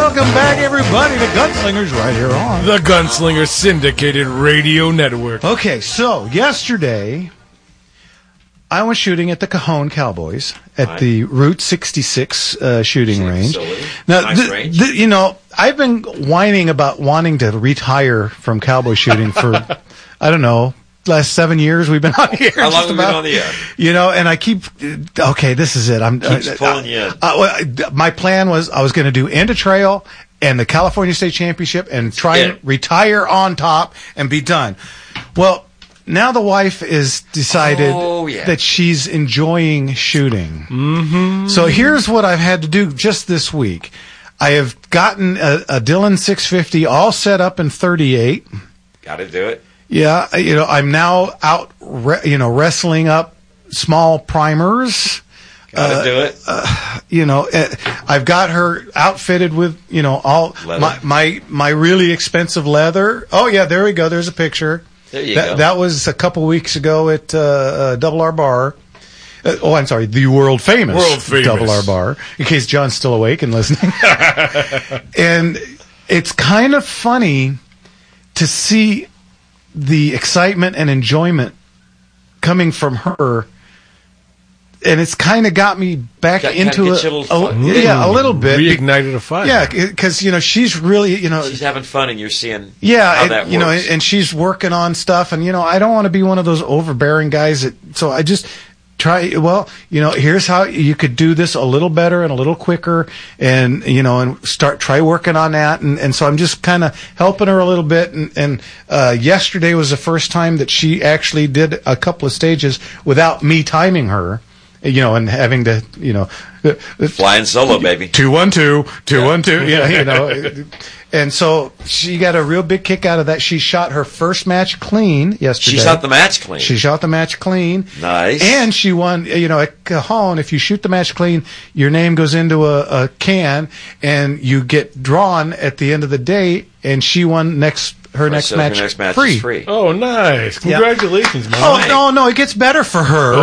Welcome back, everybody, to Gunslingers right here on the Gunslinger Syndicated Radio Network. Okay, so yesterday I was shooting at the Cajon Cowboys at the Route 66 shooting range. Now, nice range. You know, I've been whining about wanting to retire from cowboy shooting for, I don't know, last 7 years we've been on the air. How long have we been on the air? You know, and I keep, okay, this is it. Keeps pulling you in. My plan was I was going to do End of Trail and the California State Championship and try and retire on top and be done. Well, now the wife is decided that she's enjoying shooting. Mm-hmm. So here's what I've had to do just this week. I have gotten a Dillon 650 all set up in 38. Got to do it. Yeah, you know, I'm now out, wrestling up small primers. Got to do it. You know, I've got her outfitted with, you know, all my really expensive leather. Oh yeah, there we go. There's a picture. There you go. That was a couple weeks ago at Double R Bar. I'm sorry, the world famous Double R Bar. In case John's still awake and listening. And it's kind of funny to see the excitement and enjoyment coming from her, and it's kind of got me back into it. A little bit. Reignited a fire. Yeah, because you know she's really, you know, she's having fun, and you're seeing how that you works. know, and she's working on stuff, and you know, I don't want to be one of those overbearing guys so I just try. Well, you know, here's how you could do this a little better and a little quicker, and you know, and try working on that, and so I'm just kind of helping her a little bit, and yesterday was the first time that she actually did a couple of stages without me timing her. You know, and having to, you know, flying solo, baby. 2-1-2, 2-1-2. Yeah, you know, and so she got a real big kick out of that. She shot her first match clean yesterday. She shot the match clean. She shot the match clean. Nice. And she won. You know, at Cajon, if you shoot the match clean, your name goes into a can, and you get drawn at the end of the day. And she won her next match free. Is free. Oh, nice! Congratulations, man. Oh no, it gets better for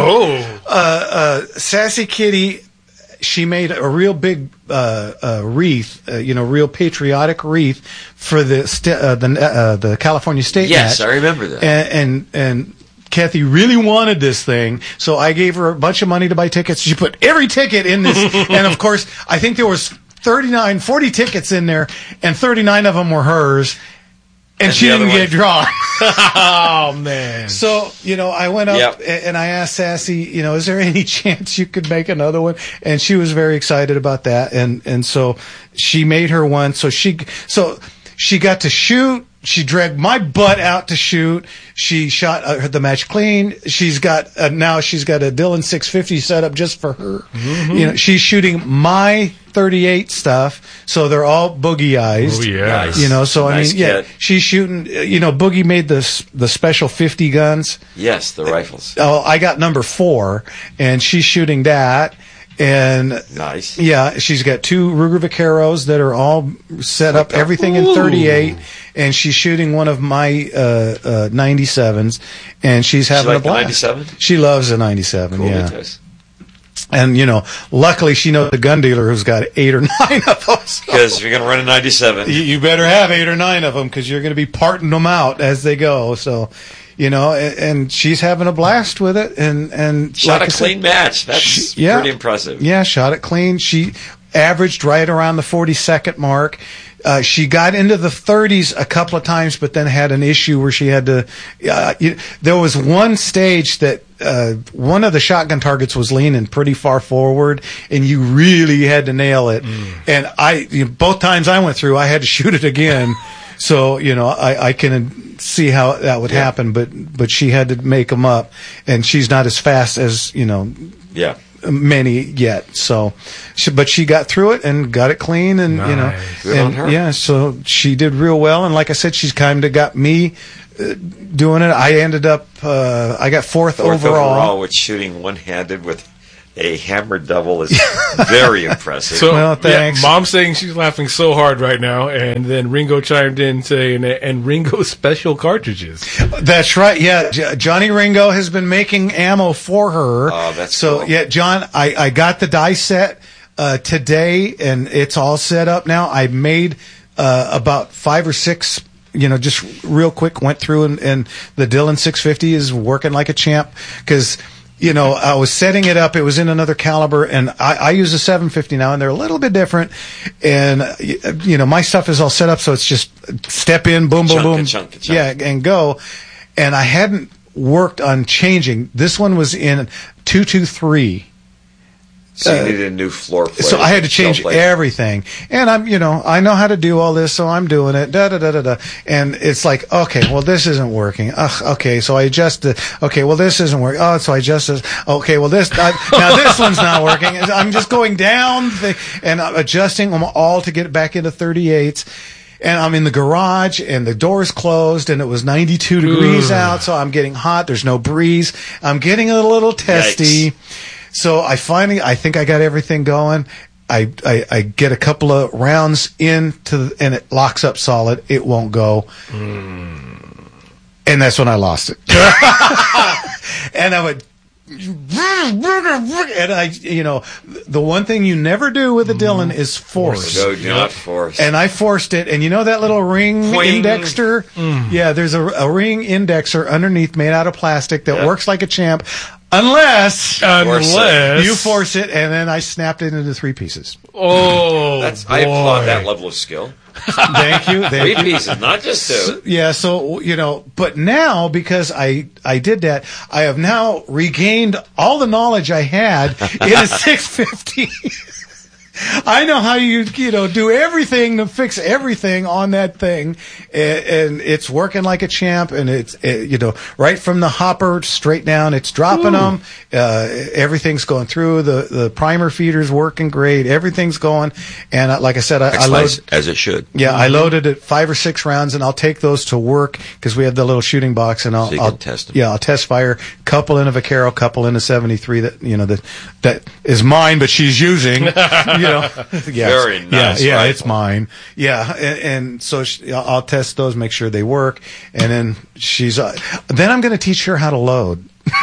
her. Sassy Kitty, she made a real big wreath, real patriotic wreath for the California State match. Yes, I remember that. And Kathy really wanted this thing, so I gave her a bunch of money to buy tickets. She put every ticket in this, and of course, I think there was 40 tickets in there, and 39 of them were hers. And she didn't get drawn. Oh, man. So, you know, I went up and I asked Sassy, you know, is there any chance you could make another one? And she was very excited about that. And so she made her one. So she got to shoot. She dragged my butt out to shoot. She shot the match clean. She's got a Dillon 650 set up just for her. Mm-hmm. You know, she's shooting my 38 stuff, so they're all boogie-ized. Oh yeah, nice. You know, so nice she's shooting. You know, Boogie made the special 50 guns. Yes, the rifles. Oh, I got number 4, and she's shooting that. And nice. Yeah, she's got 2 Ruger Vaqueros that are all set up, everything in 38, and she's shooting one of my 97s, and she's having a blast. 97? She loves a 97. Cool, yeah. Nice. And you know, luckily she knows the gun dealer who's got 8 or 9 of them. Because if you're going to run a 97, you better have 8 or 9 of them because you're going to be parting them out as they go. So. You know, and she's having a blast with it, and shot a clean match. That's pretty impressive. Yeah, shot it clean. She averaged right around the 40-second mark. She got into the 30s a couple of times, but then had an issue where she had to. There was one stage that one of the shotgun targets was leaning pretty far forward, and you really had to nail it. And both times I went through, I had to shoot it again. So, you know, I can see how that would happen, but she had to make them up, and she's not as fast as, you know, many yet. So, but she got through it and got it clean, and, you know, good on her. Yeah, so she did real well. And like I said, she's kind of got me doing it. I ended up, I got fourth overall. Which shooting one-handed with a hammer double is very impressive. So, well, thanks. Mom's saying she's laughing so hard right now, and then Ringo chimed in saying, and Ringo special cartridges. That's right. Yeah, Johnny Ringo has been making ammo for her. Oh, that's so. Cool. Yeah, John, I got the die set. today, and it's all set up now. I made about 5 or 6. Just real quick went through, and the Dillon 650 is working like a champ because. I was setting it up. It was in another caliber, and I use a 750 now, and they're a little bit different. And my stuff is all set up, so it's just step in, boom, boom, boom, yeah, and go. And I hadn't worked on changing. This one was in 223. So you needed a new floor plate. So I had to change everything. And I know how to do all this, so I'm doing it. And it's like, okay, well, this isn't working. Okay, so I adjust it. Okay, well, this isn't working. Oh, so I adjust this. Okay, well, now this one's not working. I'm just going down and I'm adjusting them all to get it back into 38s. And I'm in the garage, and the door's closed, and it was 92 degrees out, so I'm getting hot. There's no breeze. I'm getting a little testy. Yikes. So I think I got everything going. I get a couple of rounds and it locks up solid. It won't go. And that's when I lost it. And I would, and the one thing you never do with a Dillon is force. No, do not force. And I forced it, and that little ring indexer? Yeah, there's a ring indexer underneath made out of plastic that works like a champ. Unless you force it, and then I snapped it into 3 pieces. Oh, I applaud that level of skill. Thank you. 3 pieces, not just 2. Yeah, so, but now, because I did that, I have now regained all the knowledge I had in a 650. I know how you do everything to fix everything on that thing, and it's working like a champ. And it's right from the hopper straight down. It's dropping them. Everything's going through. The primer feeder's working great. Everything's going. And like I said, I load as it should. Yeah, I loaded it 5 or 6 rounds, and I'll take those to work because we have the little shooting box, and I'll test them. Yeah, I'll test fire. Couple in a Vaquero, couple in a 73 that is mine, but she's using. Very nice. Yeah, it's mine. Yeah, and so I'll test those, make sure they work, and then then I'm going to teach her how to load.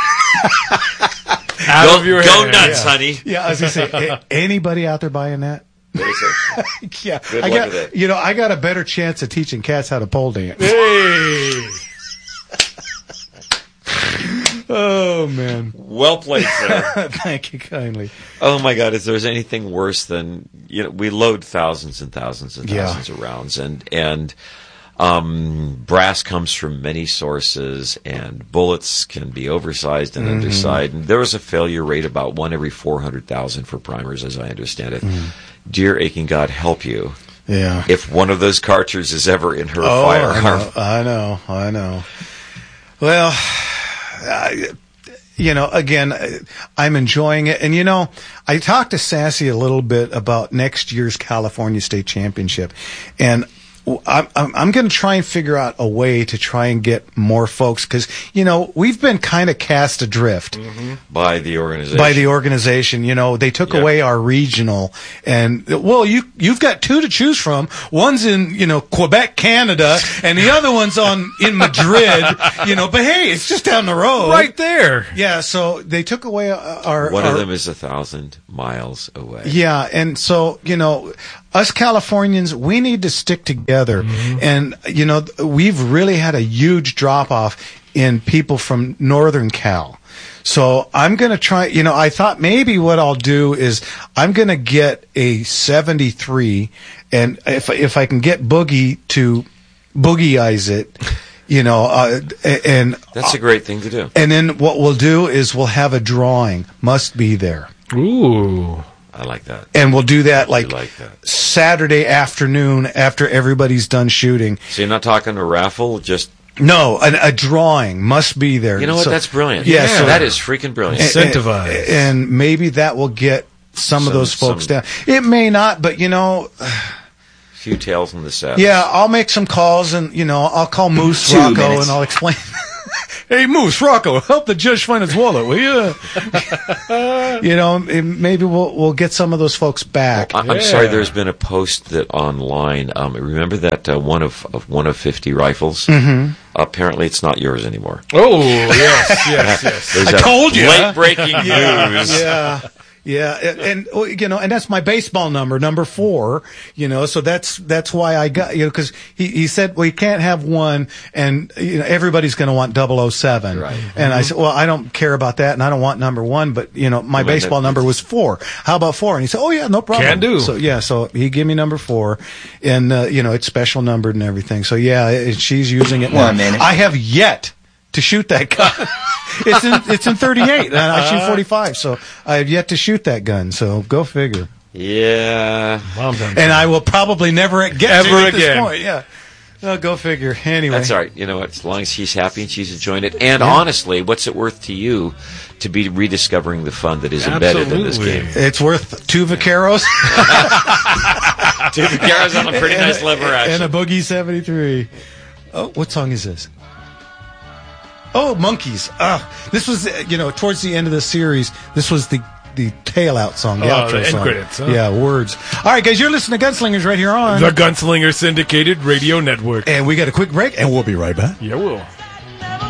Go nuts, honey. Yeah, I was going to say, anybody out there buying that? Yeah, good luck with it. I got a better chance of teaching cats how to pole dance. Hey. Oh, man. Well played, sir. Thank you kindly. Oh, my God. If there's anything worse than, we load thousands and thousands and thousands of rounds. And brass comes from many sources, and bullets can be oversized and undersized. And there was a failure rate about 1 every 400,000 for primers, as I understand it. Dear aching God, help you. Yeah. If one of those cartridges is ever in her firearm. I know. Well, again, I'm enjoying it. And, I talked to Sassy a little bit about next year's California State Championship. And I'm going to try and figure out a way to try and get more folks because, we've been kind of cast adrift by the organization. They took away our regional, and you've got 2 to choose from. One's in Quebec, Canada, and the other one's in Madrid. But hey, it's just down the road, right there. Yeah, so they took away our. One of them is 1,000 miles away. Yeah, and so us Californians, we need to stick together. And, we've really had a huge drop off in people from Northern Cal. So I'm going to try, I thought maybe what I'll do is I'm going to get a 73, and if I can get Boogie to boogieise it, and that's a great thing to do. And then what we'll do is we'll have a drawing. Must be there. Ooh. I like that. And we'll do that Saturday afternoon after everybody's done shooting. So you're not talking a raffle, just... No, a drawing must be there. You know what? So, that's brilliant. Yeah, so that is freaking brilliant. Incentivize. And maybe that will get some of those folks down. It may not, but few tails in the saddle. Yeah, I'll make some calls, and I'll call Moose Rocco and I'll explain. Hey, Moose Rocco, help the judge find his wallet, will you? Maybe we'll get some of those folks back. I'm sorry. There's been a post that online. Remember that one of 50 rifles? Mm-hmm. Apparently, it's not yours anymore. Oh, yes. I told you. Late breaking news. Yeah. Yeah, and and that's my baseball number 4. So that's why I got because he said, well, you can't have one, and everybody's going to want 007. Right. And I said, well, I don't care about that, and I don't want number 1, but my baseball number was 4. How about 4? And he said, oh yeah, no problem. Can do. So he gave me number 4, and it's special numbered and everything. So yeah, she's using it now. 1 minute. I have yet to shoot that gun. It's in 38, and I shoot 45, so I have yet to shoot that gun. So go figure. Yeah. And I will probably never get Ever to it at this again. point. Yeah. Go figure. Anyway. That's all right. You know what? As long as she's happy and she's enjoying it. And honestly, what's it worth to you to be rediscovering the fun that is embedded in this Absolutely. game? It's worth 2 Vaqueros. 2 Vaqueros on a pretty nice lever action. And a Boogie 73. Oh, what song is this? Oh, Monkeys. This was, towards the end of the series, this was the tail out song, the outro the end song. credits, huh? Yeah, words. All right, guys, you're listening to Gunslingers right here on The Gunslinger Syndicated Radio Network. And we got a quick break, and we'll be right back. Yeah, we'll.